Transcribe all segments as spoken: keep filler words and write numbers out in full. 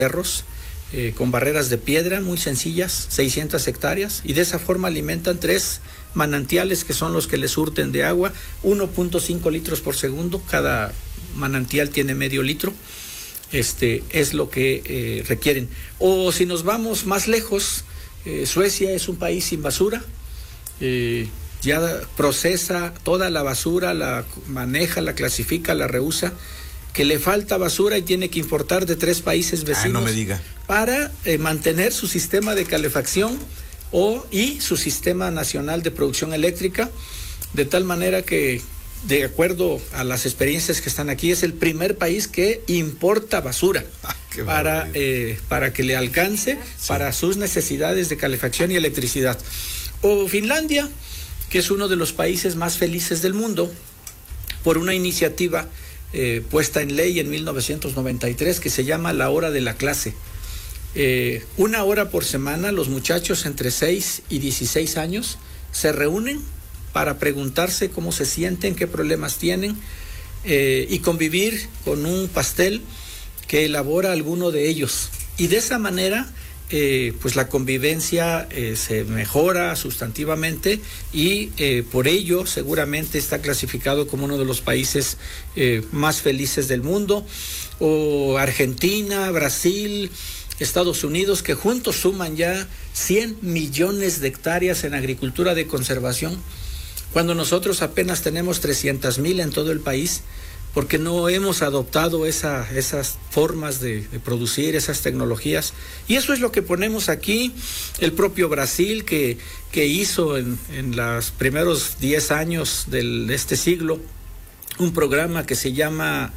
cerros eh, con barreras de piedra muy sencillas, seiscientas hectáreas, y de esa forma alimentan tres manantiales que son los que les surten de agua, uno punto cinco litros por segundo, cada manantial tiene medio litro, este es lo que eh, requieren. O si nos vamos más lejos, eh, Suecia es un país sin basura, eh, ya procesa toda la basura, la maneja, la clasifica, la reusa, que le falta basura y tiene que importar de tres países vecinos. Ah, no me diga. Para eh, mantener su sistema de calefacción o, y su sistema nacional de producción eléctrica, de tal manera que, de acuerdo a las experiencias que están aquí, es el primer país que importa basura ah, para, eh, para que le alcance sí. para sus necesidades de calefacción y electricidad. O Finlandia, que es uno de los países más felices del mundo, por una iniciativa Eh, puesta en ley en mil novecientos noventa y tres que se llama la hora de la clase. Eh, una hora por semana los muchachos entre seis y dieciséis años se reúnen para preguntarse cómo se sienten, qué problemas tienen eh, y convivir con un pastel que elabora alguno de ellos. Y de esa manera Eh, pues la convivencia eh, se mejora sustantivamente y eh, por ello seguramente está clasificado como uno de los países eh, más felices del mundo. O Argentina, Brasil, Estados Unidos, que juntos suman ya cien millones de hectáreas en agricultura de conservación, cuando nosotros apenas tenemos trescientas mil en todo el país, porque no hemos adoptado esa, esas formas de, de producir, esas tecnologías. Y eso es lo que ponemos aquí. El propio Brasil, que, que hizo en, en los primeros diez años del, de este siglo un programa que se llama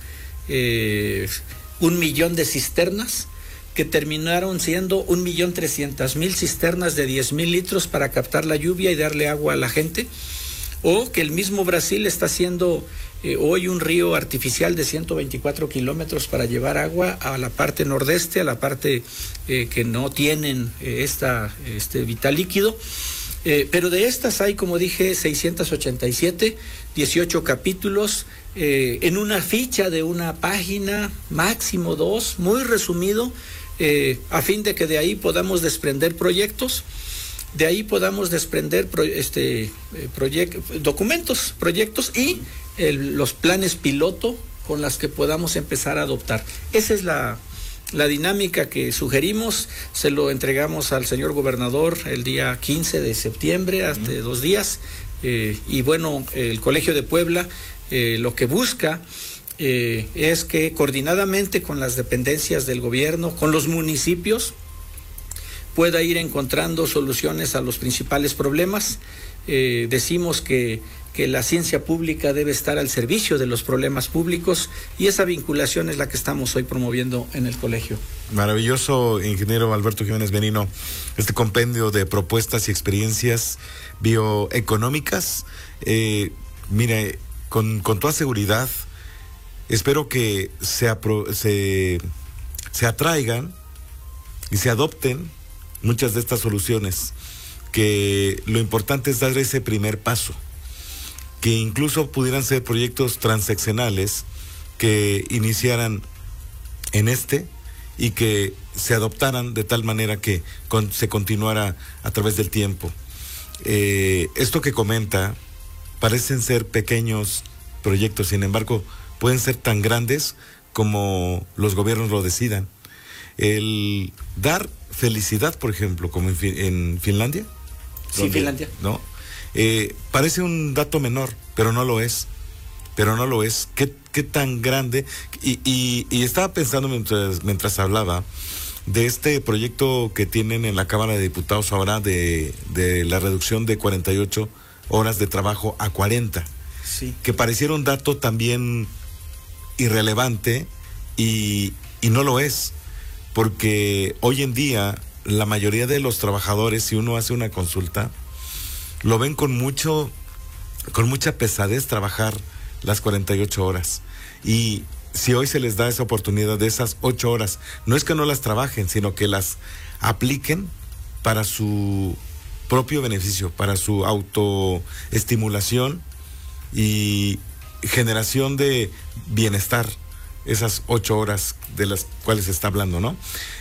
eh, un millón de cisternas, que terminaron siendo un millón trescientas mil cisternas de diez mil litros para captar la lluvia y darle agua a la gente. O que el mismo Brasil está haciendo eh, hoy un río artificial de ciento veinticuatro kilómetros para llevar agua a la parte nordeste, a la parte eh, que no tienen eh, esta, este vital líquido. Eh, pero de estas hay, como dije, seiscientas ochenta y siete, dieciocho capítulos, eh, en una ficha de una página, máximo dos, muy resumido, eh, a fin de que de ahí podamos desprender proyectos. De ahí podamos desprender pro, este, proyect, documentos, proyectos y el, los planes piloto con las que podamos empezar a adoptar. Esa es la, la dinámica que sugerimos. Se lo entregamos al señor gobernador el día quince de septiembre, hasta uh-huh. dos días. Eh, y bueno, el Colegio de Puebla eh, lo que busca eh, es que coordinadamente con las dependencias del gobierno, con los municipios, pueda ir encontrando soluciones a los principales problemas. Eh, decimos que, que la ciencia pública debe estar al servicio de los problemas públicos y esa vinculación es la que estamos hoy promoviendo en el colegio. Maravilloso, ingeniero Alberto Jiménez Benino, este compendio de propuestas y experiencias bioeconómicas. Eh, mire, con, con toda seguridad, espero que se, apro- se, se atraigan y se adopten muchas de estas soluciones, que lo importante es dar ese primer paso, que incluso pudieran ser proyectos transeccionales que iniciaran en este y que se adoptaran de tal manera que con, se continuara a través del tiempo. Eh, esto que comenta parecen ser pequeños proyectos, sin embargo pueden ser tan grandes como los gobiernos lo decidan. El dar felicidad, por ejemplo, como en, en Finlandia. Sí, donde, Finlandia. ¿no? Eh, parece un dato menor, pero no lo es. Pero no lo es. ¿Qué, qué tan grande? Y, y, y estaba pensando mientras, mientras hablaba de este proyecto que tienen en la Cámara de Diputados ahora de, de la reducción de cuarenta y ocho horas de trabajo a cuarenta. Sí. Que pareciera un dato también irrelevante y, y no lo es. Porque hoy en día la mayoría de los trabajadores, si uno hace una consulta, lo ven con mucho, con mucha pesadez trabajar las cuarenta y ocho horas. Y si hoy se les da esa oportunidad de esas ocho horas, no es que no las trabajen, sino que las apliquen para su propio beneficio, para su autoestimulación y generación de bienestar, esas ocho horas de las cuales se está hablando, ¿no?